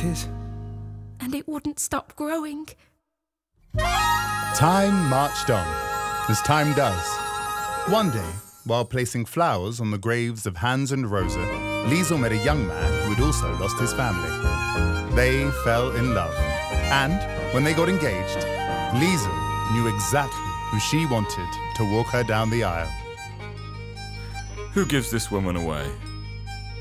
is. And it wouldn't stop growing. Time marched on, as time does. One day, while placing flowers on the graves of Hans and Rosa, Liesel met a young man who had also lost his family. They fell in love, and when they got engaged, Liesel knew exactly who she wanted to walk her down the aisle. Who gives this woman away?